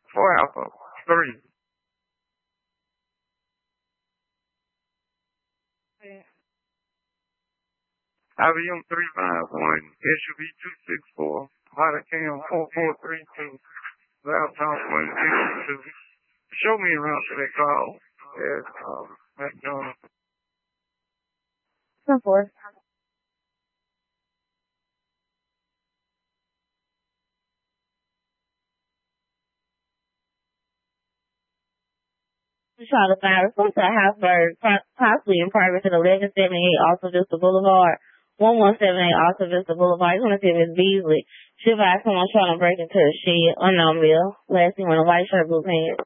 4 Alpha 3. IBM 351, SUV 264, Pilot Cam 4432, Laptop 162. Show me around to that call at McDonald's. 4. Trying to find response to Houseburg, possibly in progress at 1178 Alta Vista Boulevard, 1178 Alta Vista Boulevard. You want to see if it's Beasley. Should I someone trying to break into the shed, unknown bill. Last thing on a white shirt, blue pants.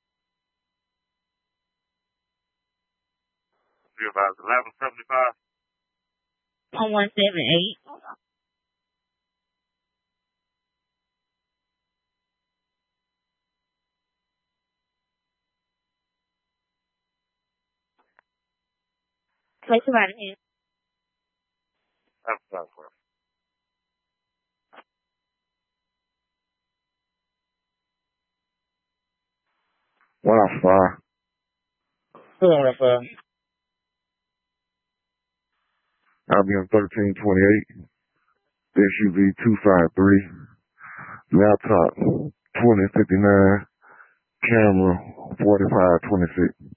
You're about 1175. 1178. Place somebody in. That's about it. Wow, fire. Who on that for? IBM 1328, SUV 253, laptop 2059, camera 4526.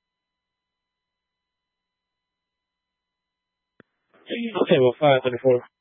Okay, well, 534.